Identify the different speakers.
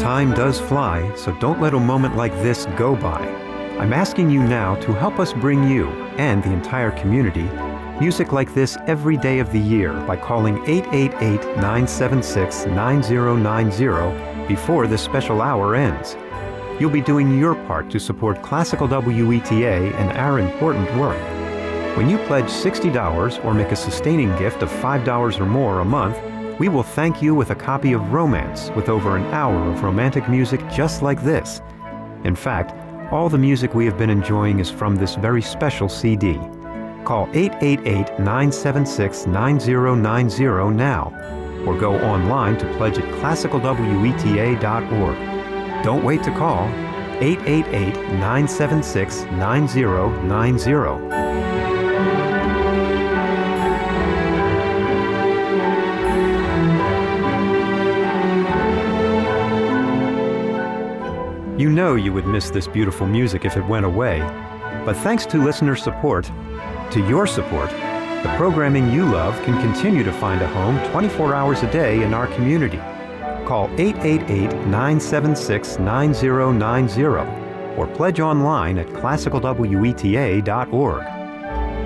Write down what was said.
Speaker 1: Time does fly, so don't let a moment like this go by. I'm asking you now to help us bring you, and the entire community, music like this every day of the year by calling 888-976-9090 before this special hour ends. You'll be doing your part to support Classical WETA and our important work. When you pledge $60 or make a sustaining gift of $5 or more a month, we will thank you with a copy of Romance with over an hour of romantic music just like this. In fact, all the music we have been enjoying is from this very special CD. Call 888-976-9090 now, or go online to pledge at classicalweta.org. Don't wait to call 888-976-9090. You know you would miss this beautiful music if it went away. But thanks to listener support, to your support, the programming you love can continue to find a home 24 hours a day in our community. Call 888-976-9090 or pledge online at classicalweta.org.